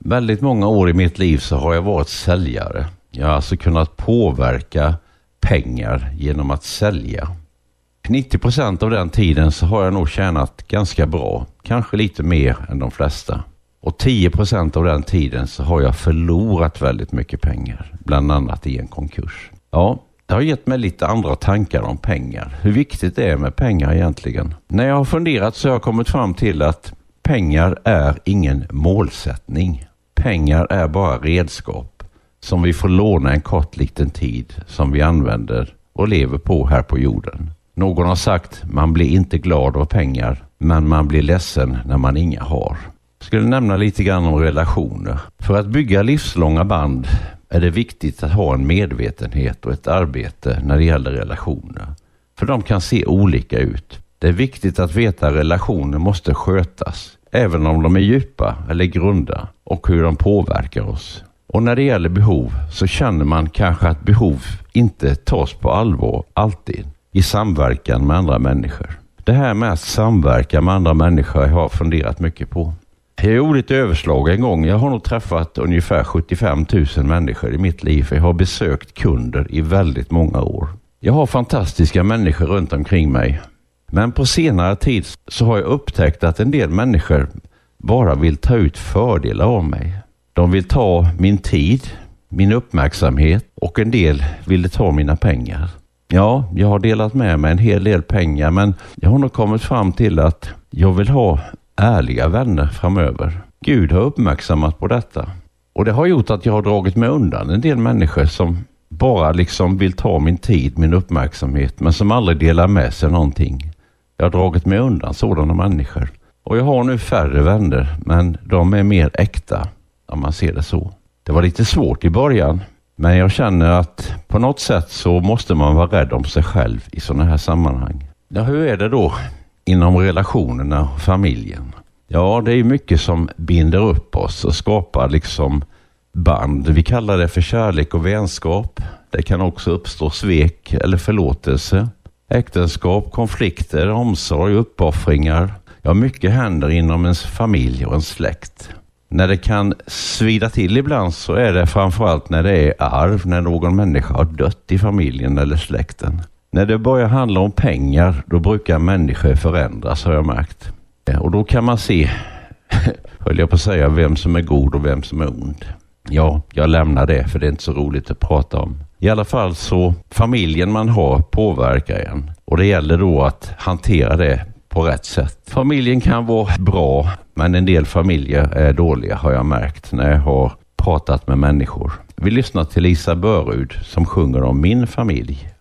Väldigt många år i mitt liv så har jag varit säljare. Jag har alltså kunnat påverka pengar genom att sälja. 90% av den tiden så har jag nog tjänat ganska bra. Kanske lite mer än de flesta. Och 10% av den tiden så har jag förlorat väldigt mycket pengar. Bland annat i en konkurs. Ja, det har gett mig lite andra tankar om pengar. Hur viktigt det är med pengar egentligen. När jag har funderat så har jag kommit fram till att pengar är ingen målsättning. Pengar är bara redskap som vi får låna en kort liten tid som vi använder och lever på här på jorden. Någon har sagt, man blir inte glad av pengar, men man blir ledsen när man inga har. Jag skulle nämna lite grann om relationer. För att bygga livslånga band är det viktigt att ha en medvetenhet och ett arbete när det gäller relationer. För de kan se olika ut. Det är viktigt att veta att relationer måste skötas, även om de är djupa eller grunda, och hur de påverkar oss. Och när det gäller behov så känner man kanske att behov inte tas på allvar alltid i samverkan med andra människor. Det här med att samverka med andra människor har jag funderat mycket på. Jag gjorde ett överslag en gång. Jag har nog träffat ungefär 75 000 människor i mitt liv. Jag har besökt kunder i väldigt många år. Jag har fantastiska människor runt omkring mig. Men på senare tid så har jag upptäckt att en del människor bara vill ta ut fördelar av mig. De vill ta min tid, min uppmärksamhet, och en del vill ta mina pengar. Ja, jag har delat med mig en hel del pengar, men jag har nog kommit fram till att jag vill ha ärliga vänner framöver. Gud har uppmärksammat på detta. Och det har gjort att jag har dragit mig undan en del människor som bara liksom vill ta min tid, min uppmärksamhet, men som aldrig delar med sig någonting. Jag har dragit mig undan sådana människor. Och jag har nu färre vänner, men de är mer äkta, om man ser det så. Det var lite svårt i början, men jag känner att på något sätt så måste man vara rädd om sig själv i sådana här sammanhang. Ja, hur är det då inom relationerna och familjen? Ja, det är mycket som binder upp oss och skapar liksom band. Vi kallar det för kärlek och vänskap. Det kan också uppstå svek eller förlåtelse. Äktenskap, konflikter, omsorg, uppoffringar. Ja, mycket händer inom ens familj och en släkt. När det kan svida till ibland så är det framförallt när det är arv, när någon människa har dött i familjen eller släkten. När det börjar handla om pengar, då brukar människor förändras, har jag märkt. Och då kan man se, höll jag på att säga, vem som är god och vem som är ond. Ja, jag lämnar det för det är inte så roligt att prata om. I alla fall så, familjen man har påverkar en. Och det gäller då att hantera det på rätt sätt. Familjen kan vara bra, men en del familjer är dåliga, har jag märkt när jag har pratat med människor. Vi lyssnar till Lisa Börud som sjunger om min familj.